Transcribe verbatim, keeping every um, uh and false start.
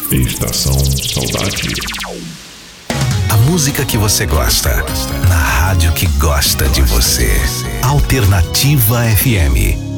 Estação Saudade. A música que você gosta, na rádio que gosta de você. Alternativa F M.